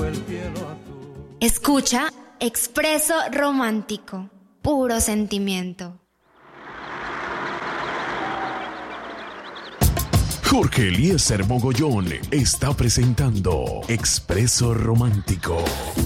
Escucha Expreso Romántico, puro sentimiento. Jorge Eliezer Mogollón está presentando Expreso Romántico.